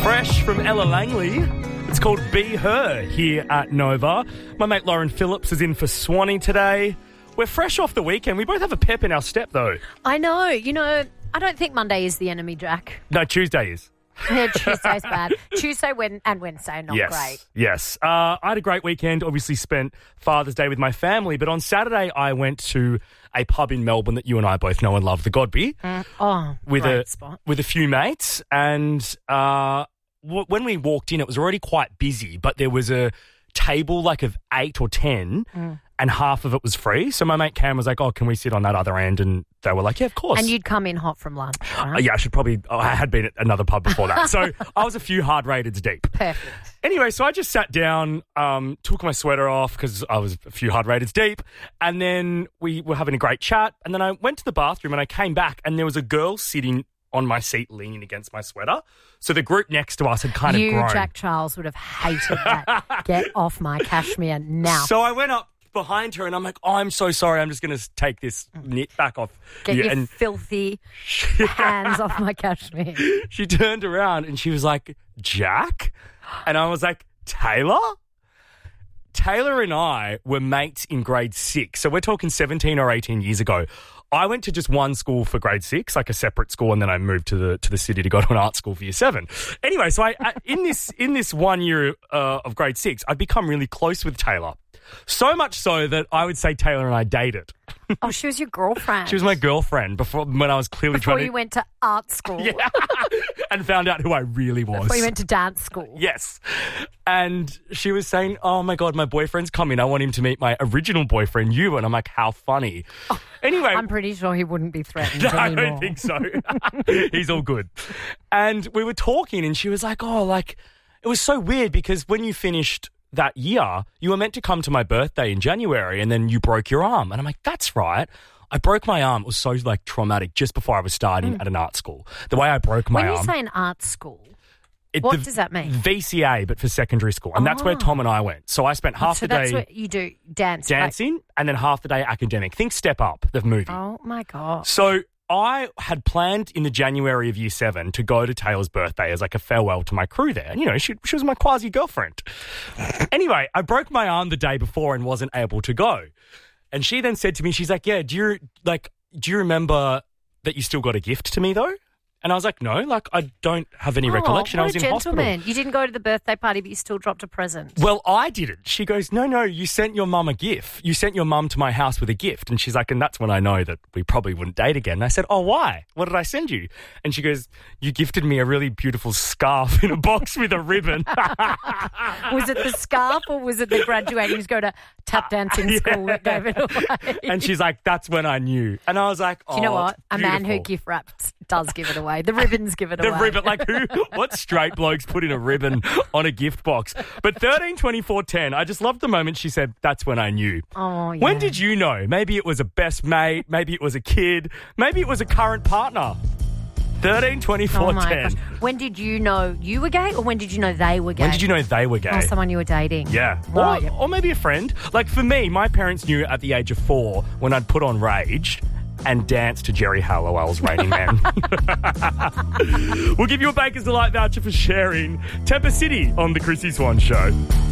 Fresh from Ella Langley. It's called Be Her here at Nova. My mate Lauren Phillips is in for Swanee today. We're fresh off the weekend. We both have a pep in our step, though. I know. You know, I don't think Monday is the enemy, Jack. No, Tuesday is. Yeah, Tuesday's bad. Tuesday and Wednesday are not great. Yes. I had a great weekend. Obviously spent Father's Day with my family. But on Saturday, I went to a pub in Melbourne that you and I both know and love, the Godby. Great spot. With a few mates. And when we walked in, it was already quite busy. But there was a table like of 8 or 10 and half of it was free. So my mate Cam was like, oh, can we sit on that other end? And they were like, yeah, of course. And you'd come in hot from lunch, right? Yeah, I had been at another pub before that. So I was a few hard rateds deep. Perfect. Anyway, so I just sat down, took my sweater off because I was a few hard rateds deep. And then we were having a great chat. And then I went to the bathroom and I came back and there was a girl sitting on my seat leaning against my sweater. So the group next to us had kind of grown. You, Jack Charles, would have hated that. Get off my cashmere now. So I went up behind her and I'm like, oh, I'm so sorry. I'm just going to take this knit back off. Get your filthy hands off my cashmere. She turned around and she was like, Jack? And I was like, Taylor? Taylor and I were mates in grade 6. So we're talking 17 or 18 years ago. I went to just one school for grade 6, like a separate school, and then I moved to the city to go to an art school for year 7. Anyway, so in this 1 year of grade 6, I'd become really close with Taylor. So much so that I would say Taylor and I dated. Oh, she was your girlfriend. She was my girlfriend when I was clearly before you went to art school. Yeah, and found out who I really was. Before you went to dance school. Yes. And she was saying, oh, my God, my boyfriend's coming. I want him to meet my original boyfriend, you. And I'm like, how funny. Oh, anyway. I'm pretty sure he wouldn't be threatened anymore. I don't think so. He's all good. And we were talking and she was like, oh, like, it was so weird because when you finished that year, you were meant to come to my birthday in January and then you broke your arm. And I'm like, that's right. I broke my arm. It was so like traumatic just before I was starting at an art school. The way I broke my arm. When you say an art school, what does that mean? VCA, but for secondary school. And that's where Tom and I went. So I spent half the day. So that's what you do, dancing, and then half the day academic. Think Step Up, the movie. Oh, my God. So I had planned in the January of year 7 to go to Taylor's birthday as like a farewell to my crew there. And, you know, she was my quasi-girlfriend. Anyway, I broke my arm the day before and wasn't able to go. And she then said to me, she's like, yeah, do you remember that you still got a gift to me though? And I was like, no, like I don't have any recollection. I was in hospital. You didn't go to the birthday party, but you still dropped a present. Well, I didn't. She goes, no, you sent your mum a gift. You sent your mum to my house with a gift. And she's like, and that's when I know that we probably wouldn't date again. And I said, oh, why? What did I send you? And she goes, you gifted me a really beautiful scarf in a box with a ribbon. Was it the scarf or was it the graduating to go to tap dancing school that gave it away? And she's like, that's when I knew. And I was like, oh, do you know what? A beautiful. man who gift wraps does give it away. The ribbons give it away. The ribbon, like what straight blokes put in a ribbon on a gift box? But 13/24/10, I just loved the moment she said, that's when I knew. Oh, yeah. When did you know? Maybe it was a best mate, maybe it was a kid, maybe it was a current partner. 13/24/10. Oh my gosh. When did you know you were gay or when did you know they were gay? When did you know they were gay? Oh, someone you were dating. Yeah. Right. Or maybe a friend. Like for me, my parents knew at the age of 4 when I'd put on Rage and dance to Jerry Halliwell's Raining Man. We'll give you a Baker's Delight voucher for sharing Temper City on The Chrissy Swan Show.